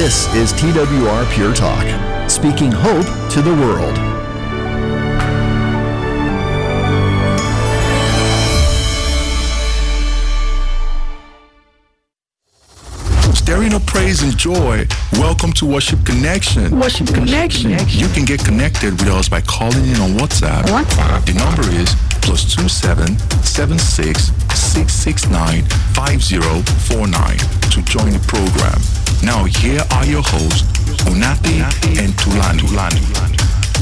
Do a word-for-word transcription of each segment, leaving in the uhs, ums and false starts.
This is T W R Pure Talk, speaking hope to the world. Stirring up praise and joy. Welcome to Worship Connection. Worship Connection. You can get connected with us by calling in on WhatsApp. WhatsApp. The number is plus two seven seven six six six nine five zero four nine to join the program. Now here are your hosts, Unati and Tulani. Tulani.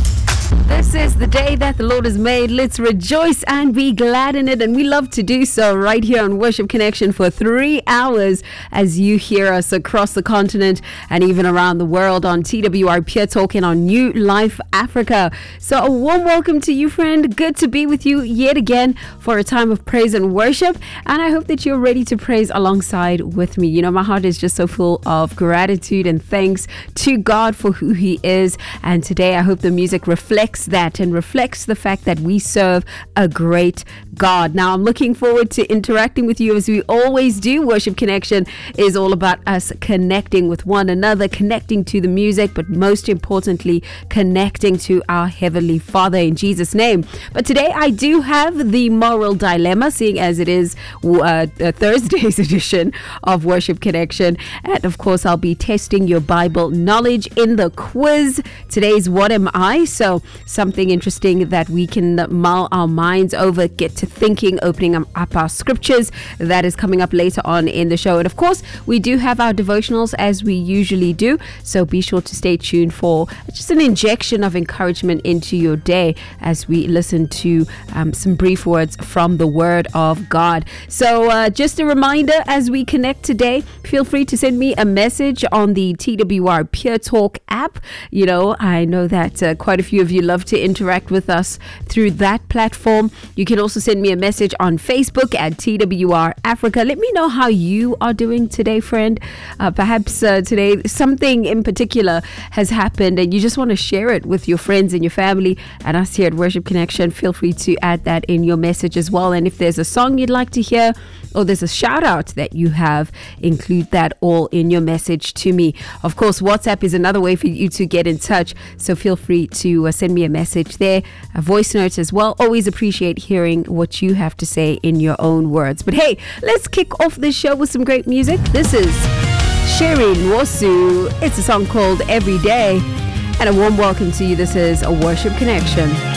This is the day that the Lord has made. Let's rejoice and be glad in it. And we love to do so right here on Worship Connection for three hours as you hear us across the continent and even around the world on T W R Pure Talk and on New Life Africa. So a warm welcome to you, friend. Good to be with you yet again for a time of praise and worship. And I hope that you're ready to praise alongside with me. You know, my heart is just so full of gratitude and thanks to God for who He is. And today I hope the music reflects that and reflects the fact that we serve a great God. Now, I'm looking forward to interacting with you as we always do. Worship Connection is all about us connecting with one another, connecting to the music, but most importantly, connecting to our Heavenly Father in Jesus' name. But today I do have the moral dilemma, seeing as it is uh, Thursday's edition of Worship Connection. And of course, I'll be testing your Bible knowledge in the quiz. Today's What Am I? So something interesting that we can mull our minds over, get to thinking, opening up our scriptures. That is coming up later on in the show. And of course, we do have our devotionals as we usually do. So be sure to stay tuned for just an injection of encouragement into your day as we listen to um, some brief words from the Word of God. So uh, just a reminder, as we connect today, feel free to send me a message on the T W R Pure Talk app. You know, I know that uh, quite a few of you love to interact with us through that platform. You can also send me a message on Facebook at T W R Africa. Let me know how you are doing today, friend. Uh, perhaps uh, today something in particular has happened and you just want to share it with your friends and your family and us here at Worship Connection. Feel free to add that in your message as well. And if there's a song you'd like to hear or there's a shout out that you have, include that all in your message to me. Of course, WhatsApp is another way for you to get in touch. So feel free to uh, send me a message there, a voice note as well. Always appreciate hearing what you have to say in your own words. But hey, let's kick off this show with some great music. This is Sherry Nwosu. It's a song called Every Day. And a warm welcome to you. This is a Worship Connection.